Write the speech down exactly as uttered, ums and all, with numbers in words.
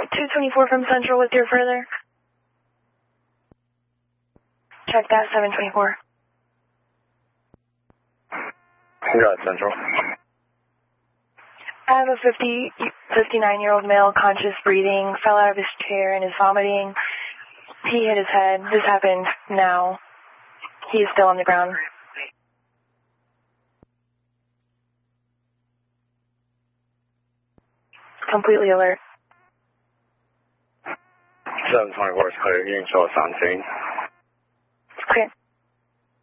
two twenty-four from Central with your further. Check that, seven twenty-four. You got Central. I have a fifty, fifty-nine-year-old male, conscious breathing, fell out of his chair and is vomiting. He hit his head. This happened now. He is still on the ground. Completely alert. seven twenty-four is clear. You can show us on scene.